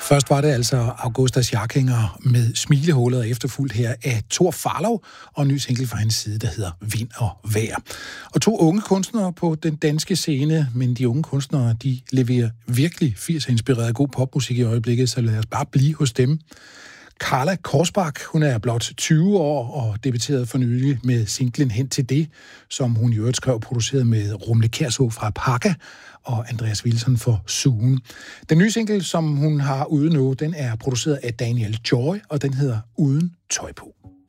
Først var det altså Augusta Scharkinger med Smilehullet, og efterfulgt her af Thor Farlov og en ny single fra hans side, der hedder Vind og Vejr. Og to unge kunstnere på den danske scene, men de unge kunstnere, de leverer virkelig 80'er-inspireret god popmusik i øjeblikket, så lad os bare blive hos dem. Carla Korsbak, hun er blot 20 år og debuterede for nylig med singlen Hen til det, som hun i øvrigt skrev og produceret med Rumle Kjærså fra Pakka og Andreas Wilson for Sugen. Den nye single, som hun har ude nu, den er produceret af Daniel Joy, og den hedder Uden tøj på.